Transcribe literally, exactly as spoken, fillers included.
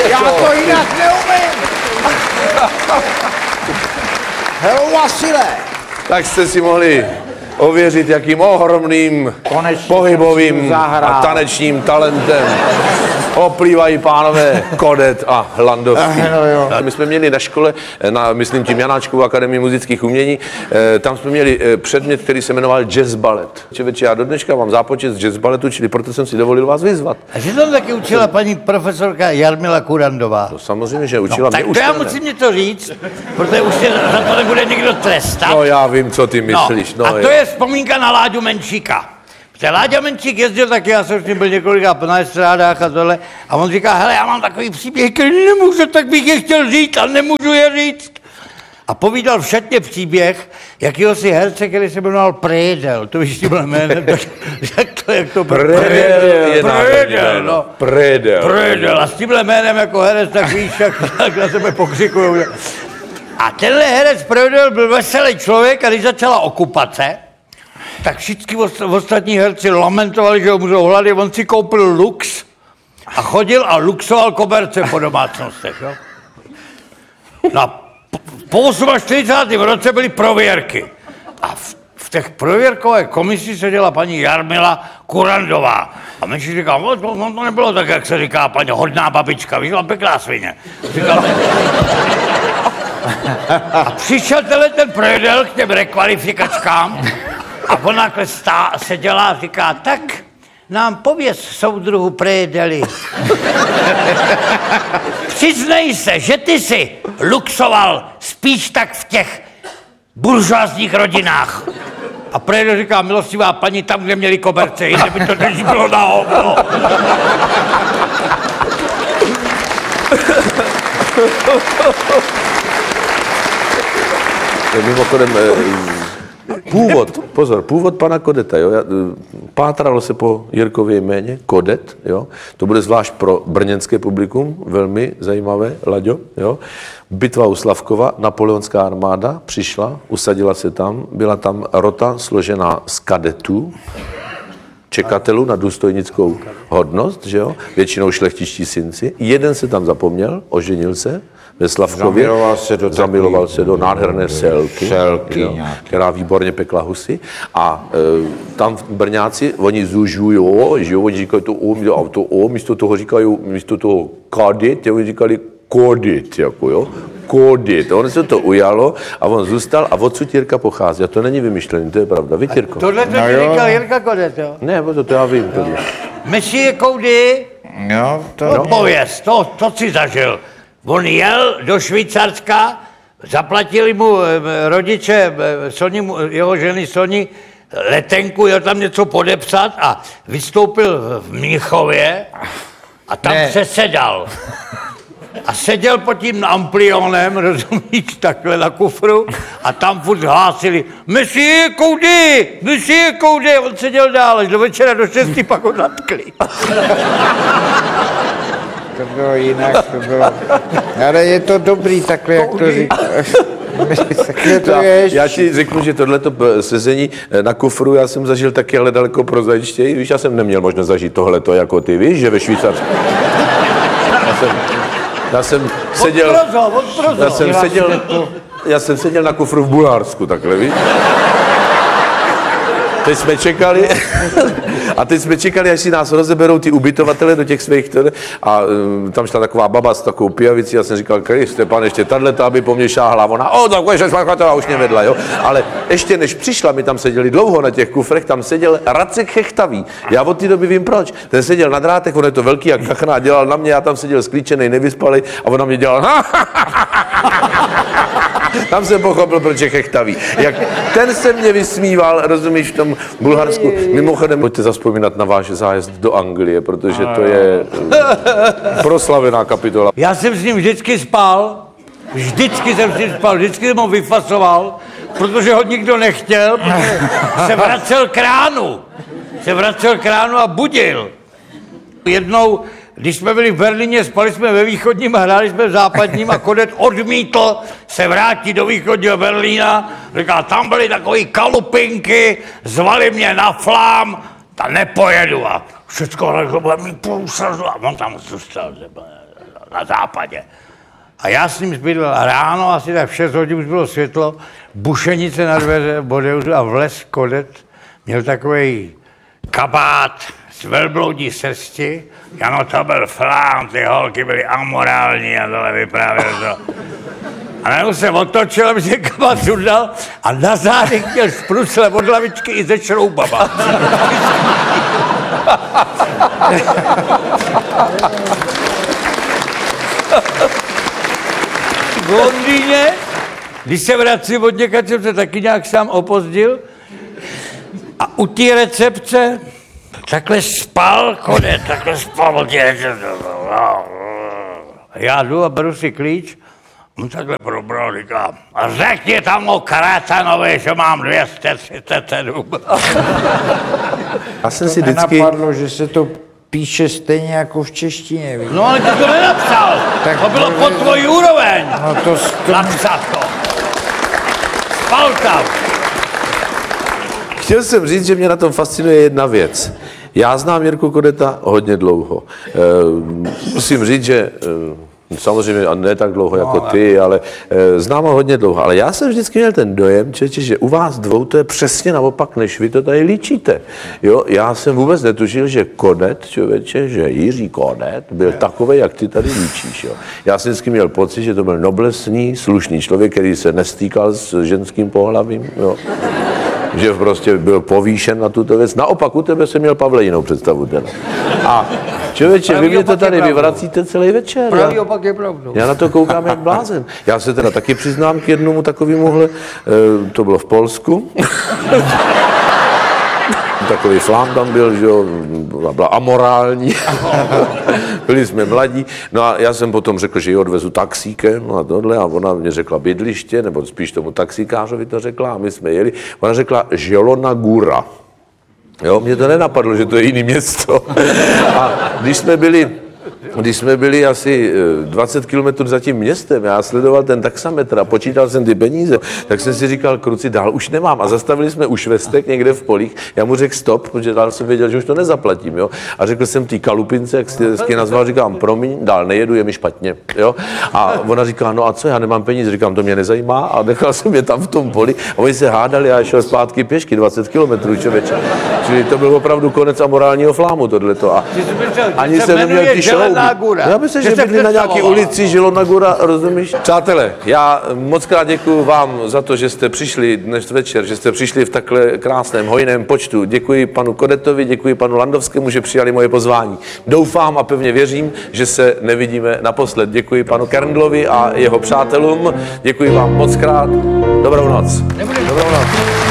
Já to jinak neumím. Helo, Vasile. Tak jste si mohli ověřit, jakým ohromným Konečně pohybovým a tanečním talentem oplývají pánové Kodet a Landovský. No My jsme měli na škole, na, myslím tím Janáčkovu akademii muzických umění, eh, tam jsme měli eh, předmět, který se jmenoval jazz ballet. Čeveče, já do dneška mám zápočet z jazz balletu, čili proto jsem si dovolil vás vyzvat. A že tam taky učila paní profesorka Jarmila Kurandová. No samozřejmě, že učila No, mě tak už to já to ne. musím něco říct, protože už se za to nebude nikdo trestat. No já vím, co ty myslíš. No, a to jo. je vzpomínka na Láďu Menšíka. Protože Láďa Menšík jezdil taky, já jsem s ním byl několika na estrádách a tohle, a on říká, hele, já mám takový příběh, který nemůžu, tak bych je chtěl říct a nemůžu je říct. A povídal všetně příběh jakýho si herce, který se jmenoval Prédel, to víš, byl jménem, tak jak to, jak to byl? Prédel je Prédel, no. Prédel. Prédel. A s tímhle jménem jako herec, tak víš, jak, jak na sebe pokřikujou. A tenhle herec Prédel byl veselý člověk a když začala okupace, tak všichni ostatní herci lamentovali, že ho můžou hladit, on si koupil lux a chodil a luxoval koberce po domácnostech. Jo? No, po čtyřicátém osmém roce byly prověrky a v, v těch prověrkové komisi seděla paní Jarmila Kurandová. A Menšík říkal, no, to, to nebylo tak, jak se říká paní hodná babička, vyšla pěkná svině. Říkal, a přišel tenhle ten Prédel k těm rekvalifikačkám a ona stá, seděla a říká, tak nám pověz, soudruhu Prédeli. Přiznej se, že ty jsi luxoval spíš tak v těch buržoazních rodinách. A Prédel říká, milostivá paní, tam, kde měli koberce, jinak by to teď bylo na hovno. Mimochodem, původ, pozor, původ pana Kodeta, jo, pátralo se po Jirkově jméně, Kodet, jo, to bude zvlášť pro brněnské publikum, velmi zajímavé, Laďo, jo. Bitva u Slavkova, napoleonská armáda přišla, usadila se tam, byla tam rota složená z kadetů, čekatelů na důstojnickou hodnost, že jo, většinou šlechtičtí synci, jeden se tam zapomněl, oženil se, ve Slavkově, zamiloval se do, zamiloval se do nádherné selky, selky jo, která výborně pekla husy. A e, tam Brňáci, oni zužujou, že jo, oni říkají to O, a to O, místo toho říkají, místo toho kadit, oni říkali kodit, jako jo, kodit. On se to ujalo a on zůstal a odsud Jirka pochází. A to není vymyšlený, to je pravda. Víte, Jirko? Tohle to No ti jo. říkal Jirka Kodet, jo? Ne, to, to já vím. To Messie Koudy, No, to... no. Pověz, to, to si zažil. On jel do Švýcarska, zaplatili mu eh, rodiče eh, Soni, mu- jeho ženy Soni letenku, jel tam něco podepsat a vystoupil v Mnichově a tam Ne. se sedal. A seděl pod tím amplionem, rozumíš, takhle na kufru a tam furt hlásili Messie Koudy, Messie Koudy. On seděl dál, až do večera do šesti, pak ho natkli. To bylo jinak, to bylo... Ale je to dobrý takhle, jak to říkáš. Takhle to je. Já ti řeknu, že tohleto sezení na kufru já jsem zažil taky, ale daleko prozaičtěji. Víš, já jsem neměl možnost zažít tohleto jako ty, víš, že ve Švýcarsku. Já jsem, já jsem seděl... Odprozo, odprozo. Já jsem seděl, já jsem seděl na kufru v Bulharsku, takhle, víš? Teď jsme čekali, a teď jsme čekali, až si nás rozeberou ty ubytovatele do těch svých, které, a um, tam šla taková baba s takovou pijavicí, já jsem říkal, Kriste, pan, ještě tato, aby po mně šáhla, ona, o, tak budeš špatná, už mě vedla, jo. Ale ještě než přišla, my tam seděli dlouho na těch kufrech, tam seděl Racek Chechtavý. Já od té doby vím proč. Ten seděl na drátech, on je to velký jak kachna, dělal na mě, já tam seděl sklíčený, nevyspalý, a on na mě dělal, tam jsem pochopil, proč je chechtavý. Jak ten se mě vysmíval, rozumíš, v tom Bulharsku. Mimochodem, pojďte zazpomínat na váš zájezd do Anglie, protože to je proslavená kapitola. Já jsem s ním vždycky spal, vždycky jsem s ním spal, vždycky jsem ho vyfasoval, protože ho nikdo nechtěl, protože se vracel k ránu. Se vracel k ránu a budil. Jednou, když jsme byli v Berlíně, spali jsme ve východním a hráli jsme v západním a Kodet odmítl se vrátit do východního Berlína. Říkal, tam byly takový kalupinky, zvali mě na flám, ta nepojedu a všecko, to bude mít průsazu a on tam zůstal. na západě. A já s ním zbydlel a ráno, asi tak v šest hodin už bylo světlo, bušenice na dveře, bodeuzu a vles Kodet měl takovej kabát z velbloudí srsti. Ano, to byl flám, ty holky byly amorální a tohle vyprávěl to. A najednou se otočil, aby se kabát sundal a na zádech měl šprusle od lavičky i ze šroubama. V Londýně, když se vracím od někač, jsem se taky nějak sám opozdil a u té recepce takhle spal Kodet, takhle spal od té recepce. Já jdu a beru si klíč, on takhle probral, říká, a řekni tam o Kretanovi, že mám dvě stě třicet sedm. Já jsem si To vždycky... nenapadlo, že se to píše stejně jako v češtině, víš? No ale ty to nenapsal, Tak to bylo to- pod tvojí úroveň. No to, to Napsat to. Spal tam. Chtěl jsem říct, že mě na tom fascinuje jedna věc. Já znám Jirku Kodeta hodně dlouho. E, musím říct, že e, samozřejmě a ne tak dlouho jako ty, ale e, znám ho hodně dlouho. Ale já jsem vždycky měl ten dojem, čeče, že u vás dvou to je přesně naopak, než vy to tady líčíte. Jo, já jsem vůbec netušil, že Kodet, člověče, že Jiří Kodet byl takový, jak ty tady líčíš. Jo. Já jsem vždycky měl pocit, že to byl noblesný, slušný člověk, který se nestýkal s ženským pohlavím. Jo. Že prostě byl povýšen na tuto věc. Naopak u tebe jsem měl, Pavle, jinou představu teda. A člověče, vy Pravý mě to opak je tady pravdou. vyvracíte celý večer. Pravý Já, opak je pravdou. já na to koukám jak blázen. Já se teda taky přiznám k jednomu takovémuhle, e, to bylo v Polsku. Takový flám tam byl, že jo, byla amorální. Byli jsme mladí. No a já jsem potom řekl, že ji odvezu taxíkem a tohle a ona mě řekla bydliště, nebo spíš tomu taxikářovi to řekla a my jsme jeli. Ona řekla Zielona Góra. Jo, mě to nenapadlo, že to je jiný město. A když jsme byli Když jsme byli asi dvacet kilometrů za tím městem, já sledoval ten taxametr a počítal jsem ty peníze, tak jsem si říkal, kruci, dál už nemám. A zastavili jsme u Švestek někde v polích. Já mu řekl stop, protože dál jsem věděl, že už to nezaplatím. Jo? A řekl jsem té kalupince, jak jsi hezky nazval, říkám, promiň, dál nejedu, je mi špatně. Jo? A ona říká, no a co, já nemám peníze, říkám, to mě nezajímá. A nechal jsem je tam v tom poli. A oni se hádali a já šel zpátky pěšky dvacet kilometrů, člověče. Čili to byl opravdu konec amorálního flámu, tohleto. A ani jsem neměl ty šrouby. Já myslím, že bydli na nějaký ulici Zielona Góra, rozumíš? Přátelé, já moc krát děkuji vám za to, že jste přišli dnes večer, že jste přišli v takhle krásném, hojném počtu. Děkuji panu Kodetovi, děkuji panu Landovskému, že přijali moje pozvání. Doufám a pevně věřím, že se nevidíme naposled. Děkuji panu Kerndlovi a jeho přátelům. Děkuji vám moc krát. Dobrou noc. Dobrou noc.